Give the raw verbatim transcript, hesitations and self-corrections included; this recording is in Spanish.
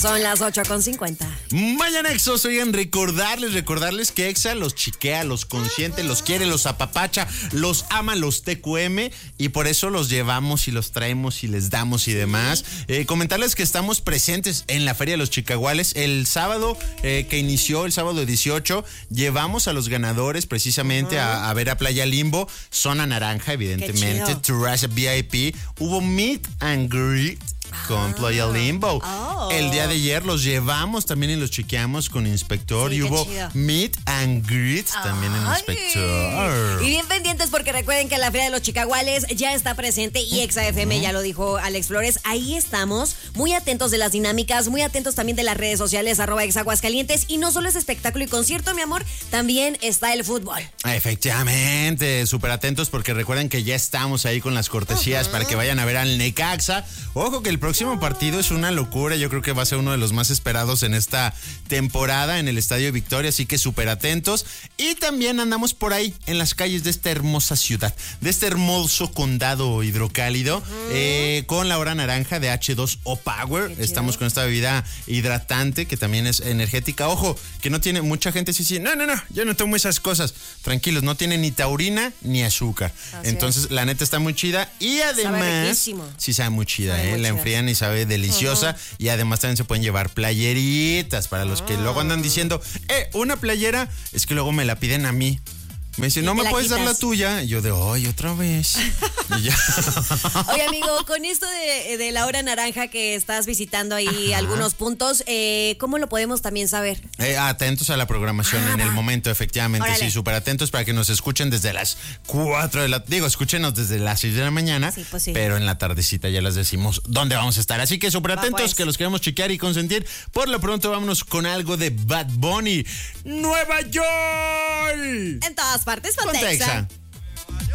Son las ocho con cincuenta. Mañanexos, oigan, recordarles, recordarles que Exa los chiquea, los consiente, los quiere, los apapacha, los ama, los T Q M y por eso los llevamos y los traemos y les damos y demás. Eh, comentarles que estamos presentes en la Feria de los Chicaguales el sábado eh, que inició, el sábado dieciocho, llevamos a los ganadores precisamente uh-huh. a, a ver a Playa Limbo, zona naranja, evidentemente, Terraza V I P, hubo meet and greet con Playa Limbo. Oh. El día de ayer los llevamos también y los chequeamos con Inspector, sí, y hubo chido. Meet and Greet también en Inspector. Y bien pendientes porque recuerden que la Feria de los Chicaguales ya está presente y Exa F M, uh-huh. ya lo dijo Alex Flores, ahí estamos, muy atentos de las dinámicas, muy atentos también de las redes sociales, arroba Exa Aguascalientes, y no solo es espectáculo y concierto, mi amor, también está el fútbol. Efectivamente, súper atentos porque recuerden que ya estamos ahí con las cortesías uh-huh. para que vayan a ver al Necaxa. Ojo que el próximo partido es una locura, yo creo que va a ser uno de los más esperados en esta temporada en el Estadio Victoria, así que súper atentos. Y también andamos por ahí en las calles de esta hermosa ciudad, de este hermoso condado hidrocálido, uh-huh. eh, con la hora naranja de H dos O Power. Estamos con esta bebida hidratante que también es energética. Ojo, que no tiene, mucha gente sí, sí, no, no, no, yo no tomo esas cosas. Tranquilos, no tiene ni taurina ni azúcar. Así Entonces, es. La neta está muy chida y además, sabe sí sabe muy chida, sabe eh, muy la chida. enfrían y sabe deliciosa. Uh-huh. Y además también se pueden llevar playeritas para los que luego andan diciendo, eh, una playera, es que luego me la piden a mí. Me dice, no me puedes quitas. dar la tuya. Y yo de, ay, otra vez. Y ya. Oye, amigo, con esto de, de la hora naranja que estás visitando ahí, ajá. algunos puntos, eh, ¿cómo lo podemos también saber? Eh, atentos a la programación ah, en va. el momento, efectivamente. Órale. Sí, súper atentos para que nos escuchen desde las cuatro de la... Digo, escúchenos desde las seis de la mañana. Sí, pues sí. Pero en la tardecita ya les decimos dónde vamos a estar. Así que súper atentos, pues. que los queremos chequear y consentir. Por lo pronto, vámonos con algo de Bad Bunny. ¡Nueva York! En todas partes, Ponte Exa.